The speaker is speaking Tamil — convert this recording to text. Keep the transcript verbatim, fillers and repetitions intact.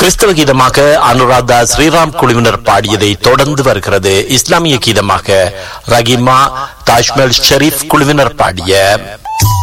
கிறிஸ்தவ கீதமாக அனுராதா ஸ்ரீராம் குழுவினர் பாடியதை தொடர்ந்து வருகிறது இஸ்லாமிய கீதமாக ரஹிமா தாஜ்மல் ஷெரீப் குழுவினர் பாடிய